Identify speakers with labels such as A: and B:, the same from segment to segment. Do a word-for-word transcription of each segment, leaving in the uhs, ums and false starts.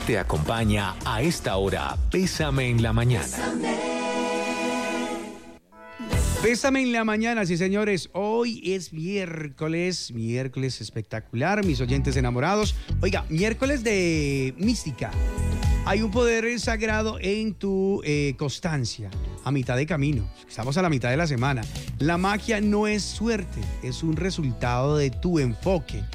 A: Te acompaña a esta hora Bésame en la Mañana.
B: Bésame en la mañana, sí señores, hoy es miércoles, miércoles espectacular, mis oyentes enamorados. Oiga, miércoles de mística. Hay un poder sagrado en tu eh, constancia, a mitad de camino. Estamos a la mitad de la semana. La magia no es suerte, es un resultado de tu enfoque,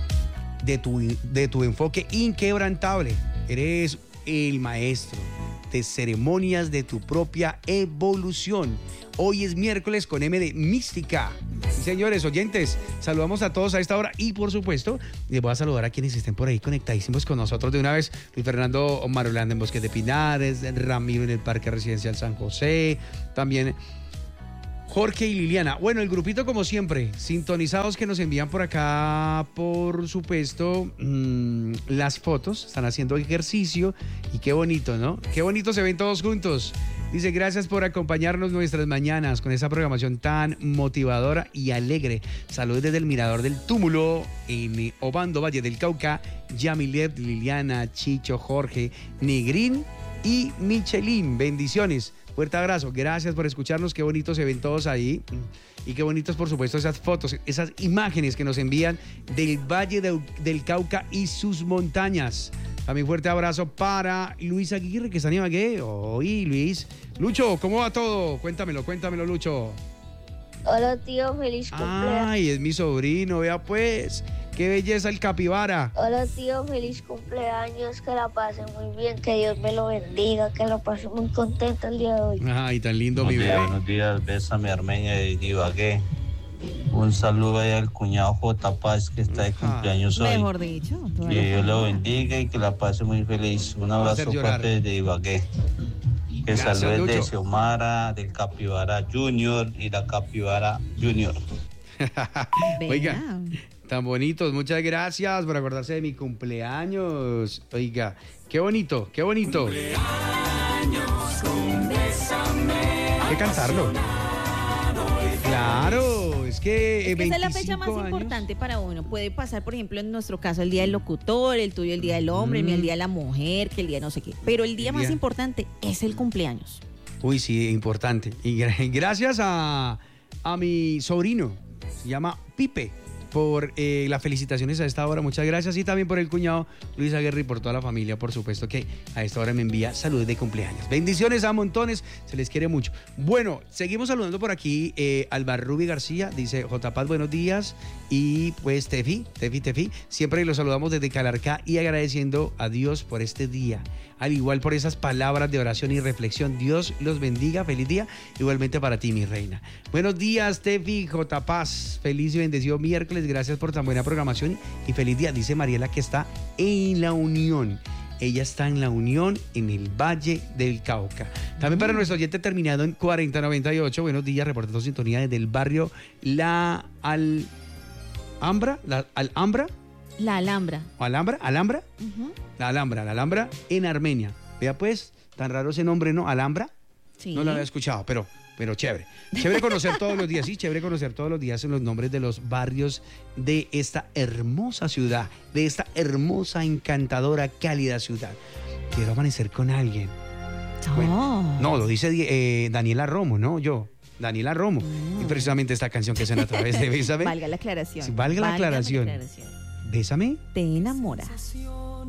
B: de tu, de tu enfoque inquebrantable. Eres el maestro de ceremonias de tu propia evolución. Hoy es miércoles con M de mística. Sí, señores, oyentes, saludamos a todos a esta hora y por supuesto les voy a saludar a quienes estén por ahí conectadísimos con nosotros de una vez. Luis Fernando Marulanda en Bosques de Pinares, Ramiro en el Parque Residencial San José, también Jorge y Liliana. Bueno, el grupito como siempre, sintonizados que nos envían por acá, por supuesto, mmm, las fotos, están haciendo ejercicio y qué bonito, ¿no? Qué bonito se ven todos juntos. Dice, gracias por acompañarnos nuestras mañanas con esa programación tan motivadora y alegre. Saludos desde el Mirador del Túmulo en Obando, Valle del Cauca. Yamilet, Liliana, Chicho, Jorge, Negrín y Michelín. Bendiciones. Fuerte abrazo, gracias por escucharnos, qué bonitos se ven todos ahí y qué bonitos por supuesto esas fotos, esas imágenes que nos envían del Valle de, del Cauca y sus montañas. También fuerte abrazo para Luis Aguirre que está en Ibagué. Oye, Luis. Lucho, ¿cómo va todo? Cuéntamelo, cuéntamelo, Lucho.
C: Hola tío, feliz cumpleaños.
B: Ay, es mi sobrino, vea pues. Qué belleza el capibara.
C: Hola tío, feliz cumpleaños, que la pase muy bien, que Dios me lo bendiga, que la pase muy contenta el día de hoy.
B: Ay, tan lindo
D: buenos
B: mi
D: días,
B: bebé.
D: Buenos días, Bésame Armenia de Ibagué. Un saludo ahí al cuñado J. Paz que está de cumpleaños hoy.
E: Mejor dicho.
D: Que Dios lo bendiga y que la pase muy feliz. Un abrazo fuerte desde Ibagué. Que saludos de Xiomara, del Capibara Junior y la Capibara Junior.
B: Oiga, tan bonitos, muchas gracias por acordarse de mi cumpleaños. Oiga, qué bonito, qué bonito.
F: Cumpleaños con Bésame.
B: Hay que cantarlo. Claro, es que,
E: es que esa es la fecha más años. importante para uno. Puede pasar, por ejemplo, en nuestro caso, el día del locutor, el tuyo el día del hombre, mm. el mío el día de la mujer, que el día no sé qué. Pero el día el más día. importante es el cumpleaños.
B: Uy, sí, importante. Y gracias a, a mi sobrino, se llama Pipe, por eh, las felicitaciones a esta hora, muchas gracias, y también por el cuñado Luis Aguirre y por toda la familia, por supuesto, que a esta hora me envía saludos de cumpleaños. Bendiciones a montones, se les quiere mucho. Bueno, seguimos saludando por aquí, eh, Albarrubi García, dice J. Paz, buenos días, y pues Tefi, Tefi, Tefi, siempre los saludamos desde Calarcá y agradeciendo a Dios por este día, al igual por esas palabras de oración y reflexión. Dios los bendiga, feliz día, igualmente para ti, mi reina. Buenos días, Tefi, J. Paz, feliz y bendecido miércoles. Gracias por tan buena programación y feliz día, dice Mariela que está en La Unión. Ella está en La Unión, en el Valle del Cauca. También para nuestro oyente terminado en cuarenta noventa y ocho, buenos días, reportando sintonía desde el barrio La Alhambra, La Alhambra.
E: La Alhambra.
B: ¿Alhambra? ¿Alhambra? Uh-huh. La Alhambra, La Alhambra en Armenia. Vea pues, tan raro ese nombre, ¿no? Alhambra.
E: Sí.
B: No lo había escuchado, pero... Pero chévere, chévere conocer todos los días, sí, chévere conocer todos los días en los nombres de los barrios de esta hermosa ciudad, de esta hermosa, encantadora, cálida ciudad. Quiero amanecer con alguien.
E: Oh.
B: Bueno, no, lo dice eh, Daniela Romo, no yo. Daniela Romo. Oh. Y precisamente esta canción que suena a través de Bésame.
E: Valga la aclaración.
B: Sí, valga, valga la aclaración.
E: La aclaración.
B: Bésame.
E: Te enamora.